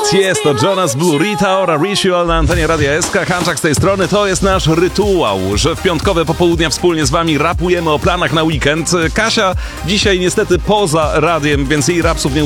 Jest to Jonas Blue, Rita Ora, Ritual na antenie Radia SK. Hanczak z tej strony. To jest nasz rytuał, że w piątkowe popołudnia wspólnie z wami rapujemy o planach na weekend. Kasia dzisiaj niestety poza radiem, więc jej rapsów nie